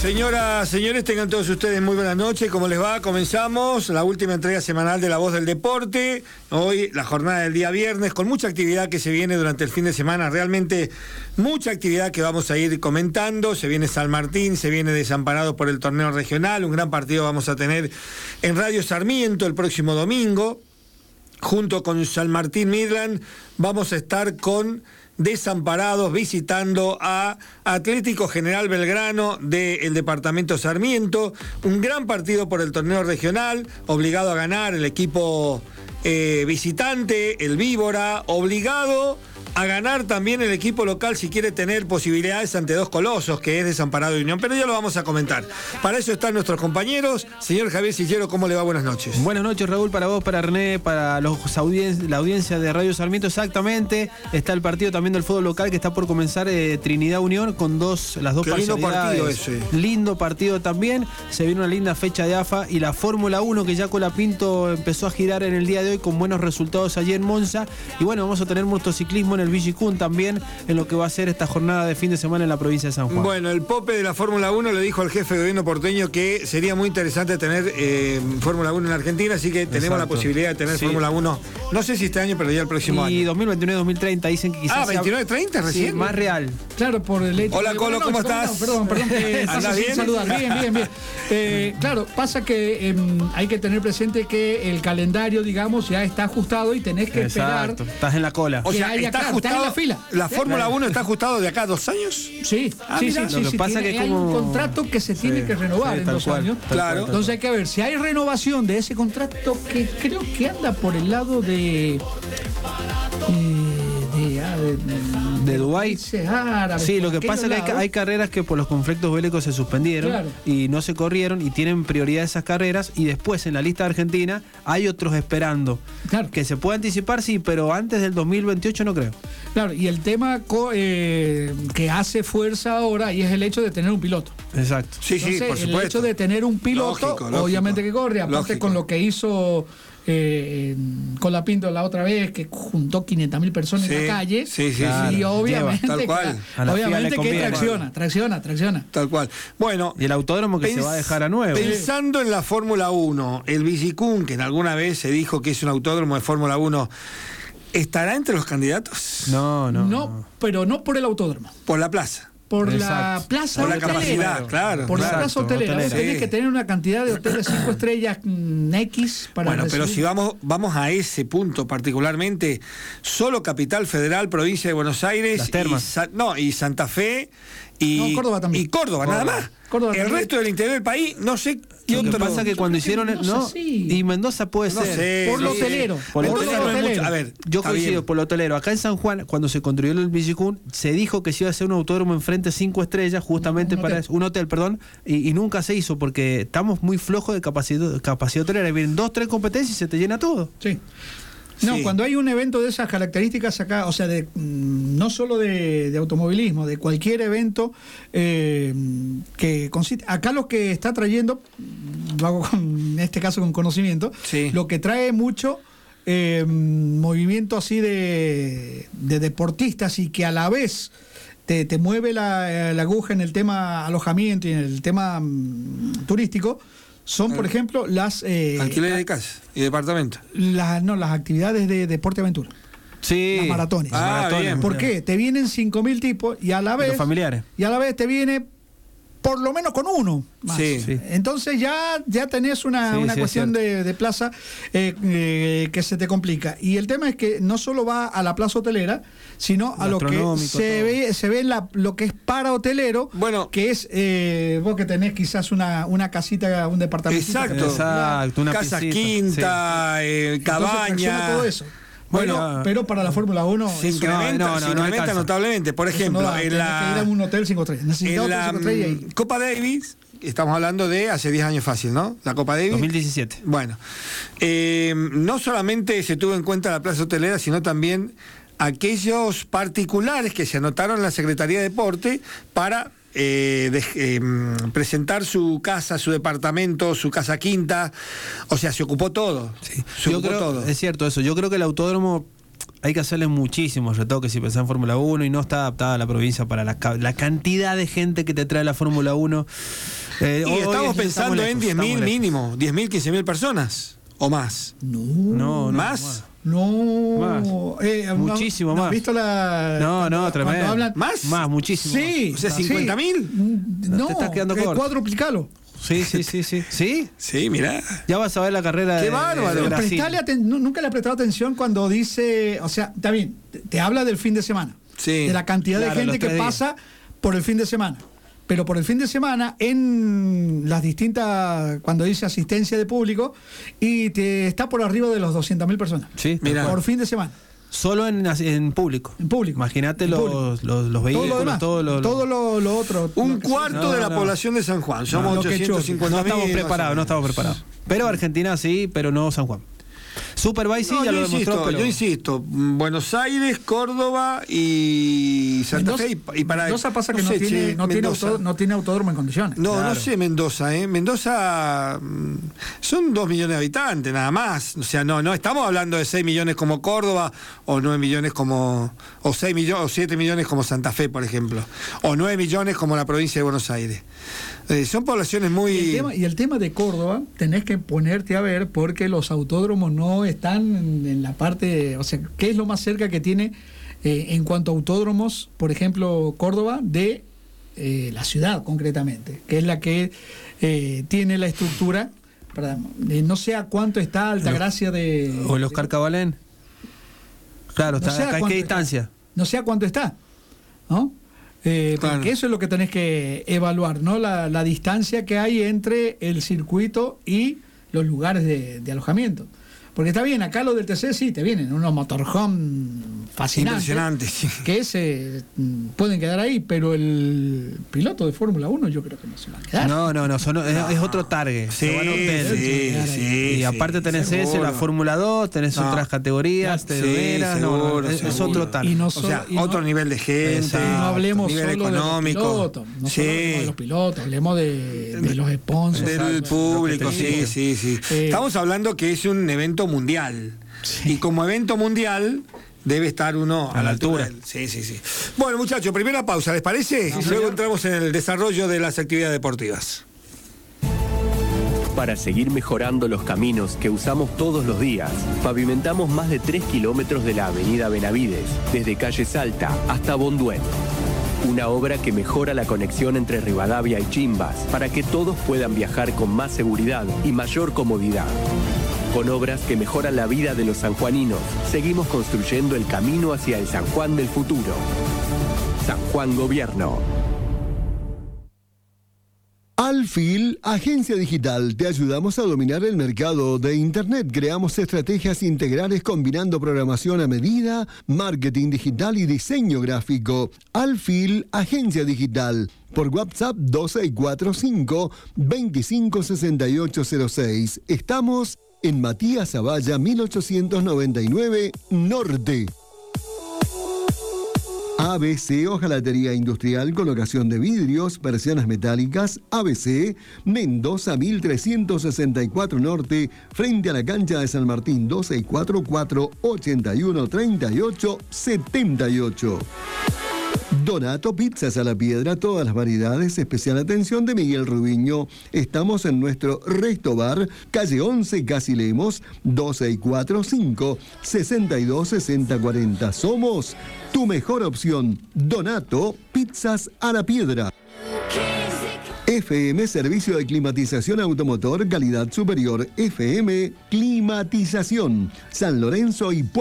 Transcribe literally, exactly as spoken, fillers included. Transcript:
Señoras, señores, tengan todos ustedes muy buenas noches. ¿Cómo les va? Comenzamos la última entrega semanal de La Voz del Deporte. Hoy la jornada del día viernes, con mucha actividad que se viene durante el fin de semana. Realmente mucha actividad que vamos a ir comentando. Se viene San Martín, se viene Desamparado por el torneo regional. Un gran partido vamos a tener en Radio Sarmiento el próximo domingo. Junto con San Martín Midland vamos a estar con Desamparados visitando a Atlético General Belgrano del departamento Sarmiento. Un gran partido por el torneo regional, obligado a ganar el equipo eh, visitante, el Víbora, obligado a ganar también el equipo local si quiere tener posibilidades ante dos colosos, que es Desamparado y Unión, pero ya lo vamos a comentar. Para eso están nuestros compañeros. Señor Javier Sillero, ¿cómo le va? Buenas noches. Buenas noches, Raúl, para vos, para René, para los audien- la audiencia de Radio Sarmiento. Exactamente, está el partido también del fútbol local que está por comenzar, eh, Trinidad Unión, con dos, las dos Qué lindo partido ese. Lindo partido también, se viene una linda fecha de A F A y la Fórmula uno, que ya Colapinto empezó a girar en el día de hoy con buenos resultados allí en Monza. Y bueno, vamos a tener motociclismo en el Villicún también, en lo que va a ser esta jornada de fin de semana en la provincia de San Juan. Bueno, el Pope de la Fórmula uno le dijo al jefe de gobierno porteño que sería muy interesante tener eh, Fórmula uno en Argentina, así que tenemos Exacto. la posibilidad de tener sí. Fórmula uno, no sé si este año, pero ya el próximo y año. Y dos mil veintiuno dos mil treinta dicen que quizás Ah, veintinueve treinta recién. Sí, más real. Claro, por el hecho. Hola, de... Colo, ¿cómo noches, estás? Perdón, perdón, perdón. ¿Andás bien? Saludar. Bien, bien, bien. Eh, claro, pasa que eh, hay que tener presente que el calendario, digamos, ya está ajustado y tenés que Exacto. esperar. Estás en la cola. O sea, haya, está claro, ajustado. estás en la fila. La Fórmula uno está ajustado de acá a dos años. Sí, Ah, sí, mirá. sí, Lo sí, que sí, pasa tiene, que hay como... un contrato que se tiene Sí, que renovar sí, en tal dos cual, años. tal Claro. cual, tal Entonces hay que ver si hay renovación de ese contrato, que creo que anda por el lado de. Eh, de, ah, de, de Dubái. Árabes, Sí, lo que por pasa es que hay, lados. hay carreras que por los conflictos bélicos se suspendieron Claro. y no se corrieron y tienen prioridad esas carreras, y después en la lista de Argentina hay otros esperando. Claro. Que se puede anticipar, sí, pero antes del dos mil veintiocho no creo. Claro, y el tema co- eh, que hace fuerza ahora y es el hecho de tener un piloto. Exacto. Sí, sí, Entonces, por el supuesto. hecho de tener un piloto, Lógico, lógico. obviamente que corre, aparte Lógico. con lo que hizo eh, Colapinto la otra vez, que juntó quinientas mil personas Sí, en la calle. sí, sí, y sí. obviamente, Lleva, tal cual. que, A la obviamente FIA le que conviene. tracciona, tracciona, tracciona. Tal cual. Bueno. Y el autódromo que pens- se va a dejar a nuevo. Pensando en la Fórmula uno, el Villicún, que en alguna vez se dijo que es un autódromo de Fórmula uno, ¿estará entre los candidatos? No, no. No, pero no por el autódromo. Por la plaza. Por la Exacto. plaza Por la hotelera. capacidad, claro. Por claro. la plaza Exacto, hotelera. Vos hotelera. tenés Sí. que tener una cantidad de hoteles cinco estrellas mm, X para Bueno, pero recibir. si vamos, vamos a ese punto particularmente, solo Capital Federal, provincia de Buenos Aires, Las Termas. y Sa- no, y Santa Fe y No, Córdoba también. y Córdoba, Córdoba. nada más. Córdoba el también. resto del interior del país, no sé qué Lo que otro. pasa es que cuando Yo creo hicieron que el, Mendoza no, sí. y Mendoza puede No ser. sé. Por lo sí. hotelero. Por lo Mendoza no es hotelero. mucho. A ver, Yo está coincido bien. por lo hotelero. Acá en San Juan, cuando se construyó el Villicún, se dijo que se iba a hacer un autódromo enfrente cinco estrellas, justamente Un para hotel. eso, un hotel, perdón, y, y nunca se hizo porque estamos muy flojos de capacidad, capacidad hotelera. Vienen dos, tres competencias y se te llena todo. Sí. No, Sí. cuando hay un evento de esas características acá, o sea, de, mm, no solo de, de automovilismo, de cualquier evento eh, que consiste. Acá lo que está trayendo, lo hago con, en este caso con conocimiento, Sí. lo que trae mucho eh, movimiento así de, de deportistas y que a la vez te, te mueve la, la aguja en el tema alojamiento y en el tema mm, turístico. Son, por ejemplo, las eh, Alquiler de casa y departamento. las, no, las actividades de deporte aventura. Sí. Las maratones. Ah, maratones. bien. ¿Por qué? Te vienen cinco mil tipos y a la Los vez familiares. y a la vez te viene por lo menos con uno más. Sí. Sí. Entonces ya, ya tenés una, Sí, una sí, cuestión es de, de plaza eh, eh, que se te complica. Y el tema es que no solo va a la plaza hotelera, sino a lo que Gastronómico, se todo. ve, se ve en la, lo que es para hotelero, Bueno. que es eh, vos que tenés quizás una, una casita, un departamento. Exacto. Exacto, una Casas piscita, quinta, eh, cabaña. todo eso. Bueno, Bueno, pero para la Fórmula uno Se eso incrementa, no, no, se no incrementa alcanza. notablemente. Por eso ejemplo, no da, en tenés la, que ir a un hotel cinco estrellas. Necesitas en hotel la cinco estrellas y- mm, Copa Davis, estamos hablando de hace diez años fácil, ¿no? La Copa Davis. dos mil diecisiete. Bueno, eh, no solamente se tuvo en cuenta la plaza hotelera, sino también aquellos particulares que se anotaron en la Secretaría de Deporte para eh, de, eh, presentar su casa, su departamento, su casa quinta. O sea, se ocupó todo. Sí. Se Yo ocupó creo, todo. es cierto eso. Yo creo que el autódromo hay que hacerle muchísimos retoques si pensás en Fórmula uno y no está adaptada a la provincia para la, la cantidad de gente que te trae la Fórmula uno. Eh, y hoy, estamos hoy, pensando estamos en diez mil mínimo, diez mil, quince mil personas o más. No, no, no ¿Más? más. No, más. Eh, muchísimo no, más. ¿Has visto la.? No, no, tremendo. Hablan, ¿Más? Más, muchísimo. Sí. O sea, cincuenta mil. Sí. No, te estás quedando eh, corto. Cuadruplicalo. Sí, sí, sí, sí. ¿Sí? Sí, mirá. Ya vas a ver la carrera Qué de, bárbaro. de Brasil. Aten- nunca le he prestado atención cuando dice, o sea, está bien, te, te habla del fin de semana, sí, de la cantidad claro, de gente que días. pasa por el fin de semana. Pero por el fin de semana, en las distintas, cuando dice asistencia de público, y te está por arriba de los doscientas mil personas. Sí, mira. Por fin de semana. Solo en, en público. En público. Imagínate En los, público. los, los vehículos, todo lo demás, todo lo, todo lo, lo otro. Un lo que cuarto no, de la no. población de San Juan. Somos No, lo que ochocientos cincuenta No mil. estamos preparados, no estamos preparados. Pero Argentina sí, pero no San Juan. Superbike sí, No, ya yo lo insisto, demostró, pero... yo insisto, Buenos Aires, Córdoba y Santa Fe y, y para Mendoza pasa que no no, sé, tiene, che, no, tiene Mendoza. auto- no tiene autódromo en condiciones. No, Claro. no sé Mendoza, ¿eh? Mendoza mm, son dos millones de habitantes, nada más. O sea, no, no estamos hablando de seis millones como Córdoba, o nueve millones como, o seis millones, o siete millones como Santa Fe, por ejemplo, o nueve millones como la provincia de Buenos Aires. Eh, son poblaciones muy... Y el, tema, y el tema de Córdoba, tenés que ponerte a ver porque los autódromos no están en, en la parte, o sea, ¿qué es lo más cerca que tiene eh, en cuanto a autódromos, por ejemplo, Córdoba, de eh, la ciudad concretamente, que es la que eh, tiene la estructura, perdón, eh, no sé a cuánto está Altagracia de... O el Oscar Cabalén. Claro, No está, sé a acá, ¿en cuánto qué está. distancia? No sé a cuánto está, ¿no? Eh, Claro. Porque eso es lo que tenés que evaluar, ¿no? La, la distancia que hay entre el circuito y los lugares de, de alojamiento. Porque está bien, acá los del T C sí te vienen unos motorhome fascinantes. Impresionante, sí. Que se pueden quedar ahí, pero el piloto de Fórmula uno yo creo que no se va a quedar. No, no, no, son- es, es otro target. Sí, Se van a hotel. sí, sí, Y sí, aparte tenés ese, seguro. la Fórmula dos, tenés No. otras categorías, te Sí, veras, no, no, seguro, es, es seguro. otro target. Y no O solo- sea, y no- otro nivel de gente, Exacto. Y no hablemos nivel solo económico. de los pilotos, no Sí. solo hablemos de los pilotos, hablemos de, de los sponsors. Del ¿sabes? público, Lo que te sí, digo. sí, sí. Eh, Estamos hablando que es un evento mundial. Sí. Y como evento mundial debe estar uno a, A la la altura. altura. Sí, sí, sí. Bueno, muchachos, primera pausa, ¿les parece? Y luego entramos en el desarrollo de las actividades deportivas. Para seguir mejorando los caminos que usamos todos los días, pavimentamos más de tres kilómetros de la avenida Benavides, desde calle Salta hasta Bonduén. Una obra que mejora la conexión entre Rivadavia y Chimbas para que todos puedan viajar con más seguridad y mayor comodidad. Con obras que mejoran la vida de los sanjuaninos, seguimos construyendo el camino hacia el San Juan del futuro. San Juan Gobierno. Alfil, agencia digital, te ayudamos a dominar el mercado de Internet. Creamos estrategias integrales combinando programación a medida, marketing digital y diseño gráfico. Alfil, agencia digital. Por WhatsApp dos seis cuatro cinco, veinticinco sesenta y ocho cero seis. Estamos en Matías Zavalla mil ochocientos noventa y nueve Norte. A B C, hojalatería industrial, colocación de vidrios, persianas metálicas. A B C, Mendoza mil trescientos sesenta y cuatro Norte, frente a la cancha de San Martín. Dos seis cuatro cuatro, ochenta y uno, treinta y ocho, setenta y ocho. Donato Pizzas a la Piedra, todas las variedades, especial atención de Miguel Rubiño. Estamos en nuestro Resto Bar, calle once, Casi Lemos, dos seis cuatro cinco, sesenta y dos sesenta cuarenta. Somos tu mejor opción. Donato Pizzas a la Piedra. F M, servicio de climatización automotor, calidad superior. F M, climatización. San Lorenzo y